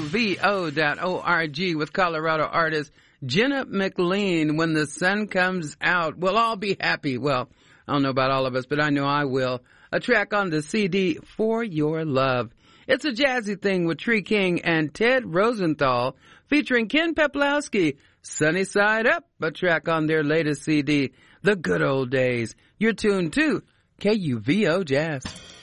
KUVO.org with Colorado artist Jenna McLean. When the sun comes out, we'll all be happy. Well, I don't know about all of us, but I know I will. A track on the CD, For Your Love. It's a jazzy thing with Tree King and Ted Rosenthal featuring Ken Peplowski. Sunny Side Up, a track on their latest CD, The Good Old Days. You're tuned to KUVO Jazz.